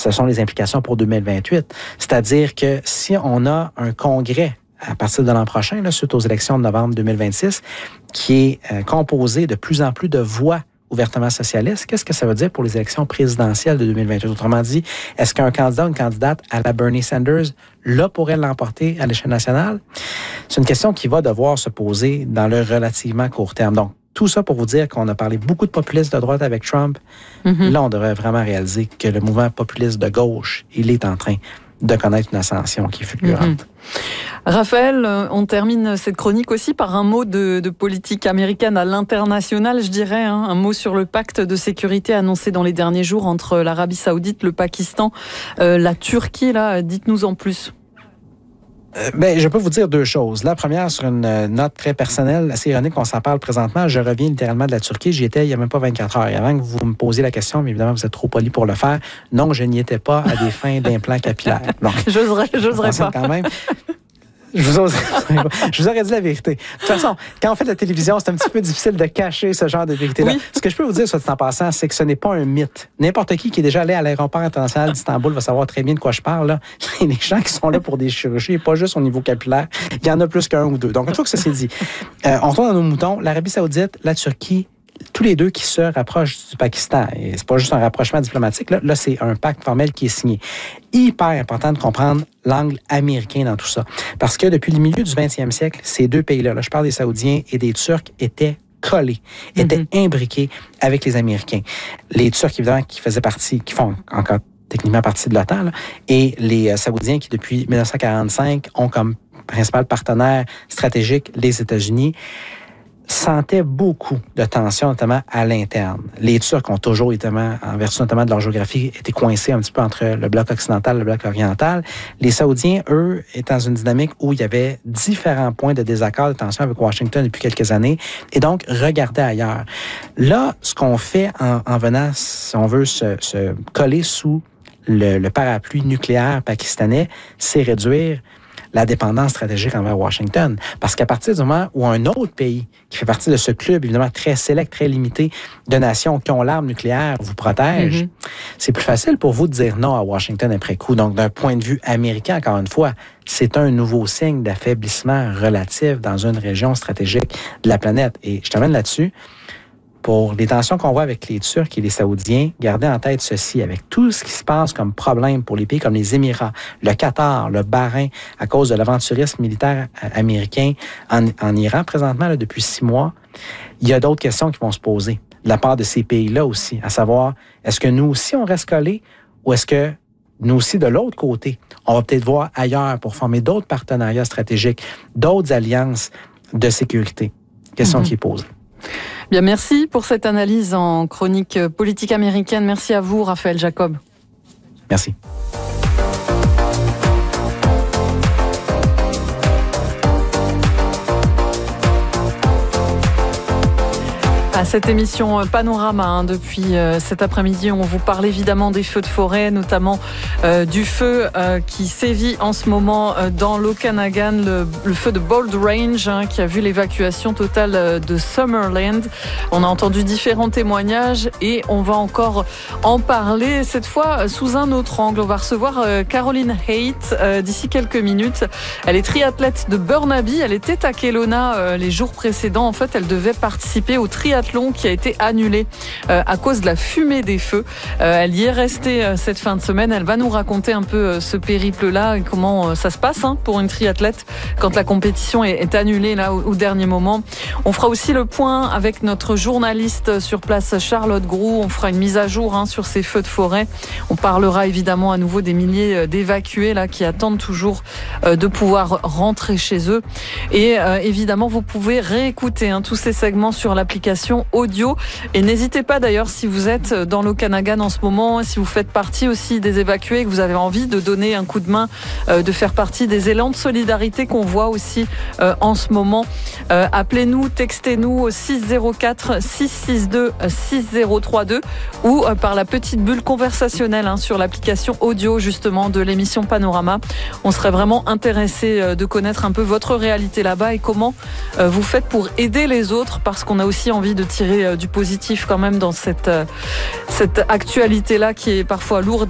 ce sont les implications pour 2028. C'est-à-dire que si on a un congrès à partir de l'an prochain, là, suite aux élections de novembre 2026, qui est composé de plus en plus de voix ouvertement socialistes, qu'est-ce que ça veut dire pour les élections présidentielles de 2028? Autrement dit, est-ce qu'un candidat ou une candidate à la Bernie Sanders, là, pourrait l'emporter à l'échelle nationale? C'est une question qui va devoir se poser dans le relativement court terme. Donc, tout ça pour vous dire qu'on a parlé beaucoup de populistes de droite avec Trump. Là, on devrait vraiment réaliser que le mouvement populiste de gauche, il est en train de connaître une ascension qui est fulgurante. Raphaël, on termine cette chronique aussi par un mot de politique américaine à l'international, je dirais, un mot sur le pacte de sécurité annoncé dans les derniers jours entre l'Arabie Saoudite, le Pakistan, la Turquie. Là, dites-nous en plus. Je peux vous dire deux choses. La première, sur une note très personnelle, assez ironique, on s'en parle présentement. Je reviens littéralement de la Turquie. J'y étais il n'y a même pas 24 heures. Et avant que vous me posiez la question, mais évidemment, vous êtes trop poli pour le faire. Non, je n'y étais pas à des fins d'implants capillaires. Donc, j'oserais pas. Quand même. Je vous aurais dit la vérité. De toute façon, quand on fait de la télévision, c'est un petit peu difficile de cacher ce genre de vérité-là. Oui. Ce que je peux vous dire, soit dit en passant, c'est que ce n'est pas un mythe. N'importe qui est déjà allé à l'aéroport international d'Istanbul va savoir très bien de quoi je parle. Là. Il y a des gens qui sont là pour des chirurgies, pas juste au niveau capillaire. Il y en a plus qu'un ou deux. Donc, une fois que ça s'est dit, on retourne dans nos moutons. L'Arabie Saoudite, la Turquie, tous les deux qui se rapprochent du Pakistan. Et c'est pas juste un rapprochement diplomatique. Là, c'est un pacte formel qui est signé. Hyper important de comprendre l'angle américain dans tout ça. Parce que depuis le milieu du 20e siècle, ces deux pays-là, je parle des Saoudiens et des Turcs, étaient collés, étaient imbriqués avec les Américains. Les Turcs, évidemment, qui font encore techniquement partie de l'OTAN, là, et les Saoudiens qui, depuis 1945, ont comme principal partenaire stratégique les États-Unis, sentaient beaucoup de tensions, notamment à l'interne. Les Turcs ont toujours, en vertu notamment de leur géographie, été coincés un petit peu entre le bloc occidental et le bloc oriental. Les Saoudiens, eux, étaient dans une dynamique où il y avait différents points de désaccord, de tension avec Washington depuis quelques années, et donc regardaient ailleurs. Là, ce qu'on fait en venant, si on veut, se coller sous le parapluie nucléaire pakistanais, c'est réduire la dépendance stratégique envers Washington. Parce qu'à partir du moment où un autre pays, qui fait partie de ce club évidemment très sélect, très limité de nations qui ont l'arme nucléaire, vous protège, c'est plus facile pour vous de dire non à Washington après coup. Donc, d'un point de vue américain, encore une fois, c'est un nouveau signe d'affaiblissement relatif dans une région stratégique de la planète. Et je t'amène là-dessus. Pour les tensions qu'on voit avec les Turcs et les Saoudiens, gardez en tête ceci, avec tout ce qui se passe comme problème pour les pays comme les Émirats, le Qatar, le Bahreïn, à cause de l'aventurisme militaire américain en Iran présentement, là, depuis 6 mois, il y a d'autres questions qui vont se poser de la part de ces pays-là aussi, à savoir, est-ce que nous aussi on reste collés ou est-ce que nous aussi, de l'autre côté, on va peut-être voir ailleurs pour former d'autres partenariats stratégiques, d'autres alliances de sécurité? Question qui est posée. Bien, merci pour cette analyse en chronique politique américaine. Merci à vous, Raphaël Jacob. Merci. À cette émission Panorama, depuis cet après-midi, on vous parle évidemment des feux de forêt, notamment du feu qui sévit en ce moment dans l'Okanagan, le feu de Bold Range, qui a vu l'évacuation totale de Summerland. On a entendu différents témoignages et on va encore en parler, cette fois sous un autre angle. On va recevoir Caroline Haight d'ici quelques minutes. Elle est triathlète de Burnaby, elle était à Kelowna les jours précédents. En fait, elle devait participer au triathlon qui a été annulé à cause de la fumée des feux. Elle y est restée cette fin de semaine. Elle va nous raconter un peu ce périple-là et comment ça se passe pour une triathlète quand la compétition est annulée là au dernier moment. On fera aussi le point avec notre journaliste sur place, Charlotte Groux. On fera une mise à jour sur ces feux de forêt. On parlera évidemment à nouveau des milliers d'évacués là qui attendent toujours de pouvoir rentrer chez eux. Et évidemment, vous pouvez réécouter tous ces segments sur l'application audio. Et n'hésitez pas d'ailleurs, si vous êtes dans l'Okanagan en ce moment, si vous faites partie aussi des évacués, que vous avez envie de donner un coup de main, de faire partie des élans de solidarité qu'on voit aussi en ce moment. Appelez-nous, textez-nous au 604 662 6032 ou par la petite bulle conversationnelle sur l'application audio justement de l'émission Panorama. On serait vraiment intéressé de connaître un peu votre réalité là-bas et comment vous faites pour aider les autres, parce qu'on a aussi envie de tirer du positif quand même dans cette actualité-là qui est parfois lourde